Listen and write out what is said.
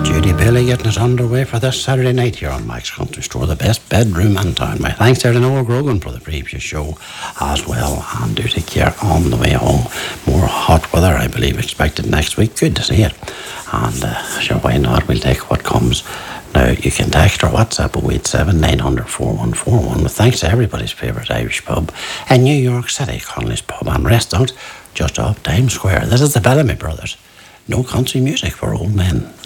Judy Bailey getting us underway for this Saturday night here on Mike's Country Store, the best bedroom in town. My thanks there to Noel Grogan for the previous show as well, and do take care on the way home. More hot weather, I believe, expected next week. Good to see it. And sure, why not? We'll take what comes. Now, you can text or WhatsApp 087 900 4141 with thanks to everybody's favourite Irish pub in New York City, Connolly's Pub and Restaurant, just off Times Square. This is the Bellamy Brothers. No country music for old men.